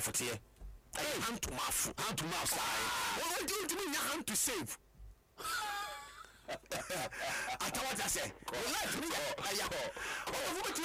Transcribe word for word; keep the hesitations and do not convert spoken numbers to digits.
life tie I hand to mafu hand to mafu what do you mean hand to save atawa ta say life me ya ya